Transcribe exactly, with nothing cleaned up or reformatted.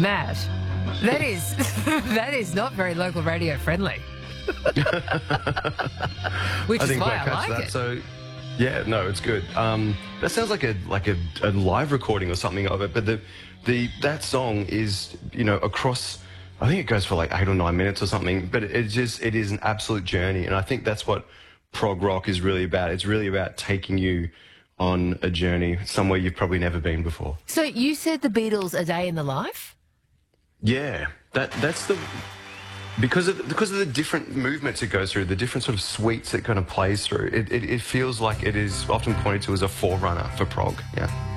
Matt, that is that is not very local radio friendly. Which I is think why we'll I catch like that. it. So, yeah, no, it's good. Um, that sounds like a like a, a live recording or something of it. But the the that song is, you know, across. I think it goes for like eight or nine minutes or something. But it, it just it is an absolute journey, and I think that's what prog rock is really about. It's really about taking you on a journey somewhere you've probably never been before. So you said the Beatles, A Day in the Life? Yeah, that that's the because of because of the different movements it goes through, the different sort of suites it kind of plays through. It it, it feels like it is often pointed to as a forerunner for prog. Yeah.